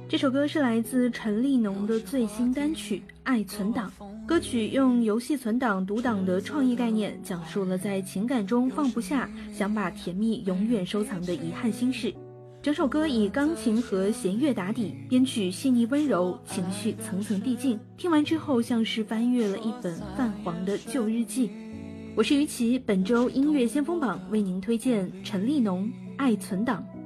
这首歌是来自陈立农的最新单曲《爱存档》。歌曲用游戏存档、读档的创意概念，讲述了在情感中放不下，想把甜蜜永远收藏的遗憾心事。整首歌以钢琴和弦乐打底，编曲细腻温柔，情绪层层递进。听完之后，像是翻阅了一本泛黄的旧日记。我是于琦，本周音乐先锋榜为您推荐陈立农《爱存档》。